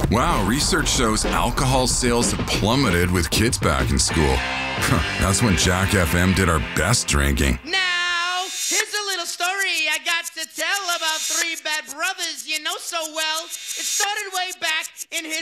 Wow, research shows alcohol sales have plummeted with kids back in school. That's when Jack FM did our best drinking. Now, here's a little story I got to tell about three bad brothers you know so well. It started way back in